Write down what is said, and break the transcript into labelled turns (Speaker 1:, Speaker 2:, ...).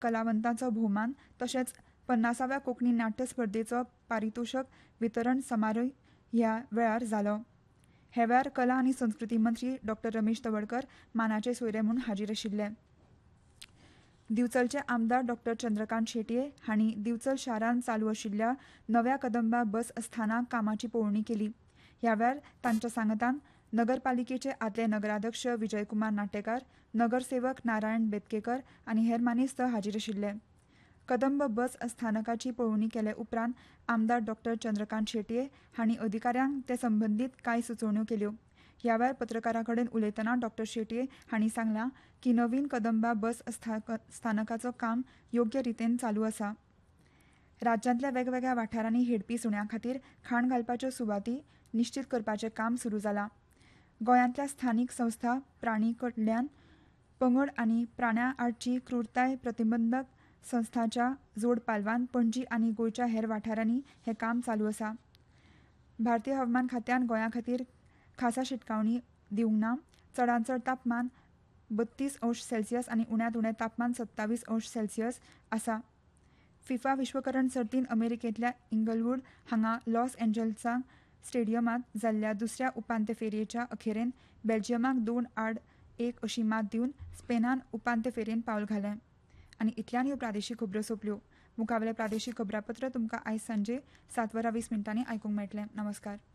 Speaker 1: कलावंतांचो भोवमान तशेंच 50व्या कोंकणी नाट्य स्पर्धेचो पारितोषक वितरण समारोह ह्या वेळार जालो. हे वेळार कला आनी संस्कृती मंत्री डॉ रमेश तवडकर मानाचे सोयरे म्हूण हाजीर आशिल्ले. दिवचलचे आमदार डॉ चंद्रकांत शेटये हांणी दिवचल शारांत चालू आशिल्ल्या नव्या कदंबा बस स्थानक कामाची पळोवणी केली. ह्या वेळार तांच्या सांगतान नगरपालिकेचे आदले नगराध्यक्ष विजयकुमार नाटेकार, नगरसेवक नारायण बेतकेकर आनी हेर मानेस्त हाजीर आशिल्ले. कदंब बस स्थानकाची पळोवणी केले उपरांत आमदार डॉ चंद्रकांत शेटये हांणी अधिकाऱ्यांक ते संबंदीत कांय सुचोवण्यो केल्यो. ह्या वेळार पत्रकारां कडेन उलयतना डॉ शेटये हांणी सांगलां की नवीन कदंबा बस स्थानकाचो काम योग्य रितीन चालू आसा. राज्यांतल्या वेगवेगळ्या वाठारांनी हेडपी सुण्यां खातीर खाण घालपाच्यो सुवाती निश्चित करपाचें काम सुरू जालां. गोंयांतल्या स्थानीक संस्था प्राणी कल्याण, पंगड आनी प्राण्यां आडची क्रूरताय प्रतिबंधक संस्थांच्या जोड पालवान पणजी आनी गोंयच्या हेर वाठारांनी हें काम चालू आसा. भारतीय हवामान खात्यान गोंया खातीर खासा शिटकावणी दिवंक ना. चडांत चड तापमान 32°C आनी उण्यांत उणें तापमान 27°C आसा. फिफा विश्वकरण सर्तीन अमेरिकेंतल्या इंगलवूड हांगा लॉस एंजल्सा स्टेडियमांत जाल्ल्या दुसऱ्या उपांत्य फेरयेच्या अखेरेन बेल्जियमाक 2-1 अशी मात दिवन स्पेनान उपांत्य फेरयेन पावल घालें. आनी इतल्यान ह्यो प्रादेशीक खबरो सोंपल्यो. मुखावेलें प्रादेशीक खबरापत्र तुमकां आयज सांजे 7:20 आयकूंक मेळटलें. नमस्कार.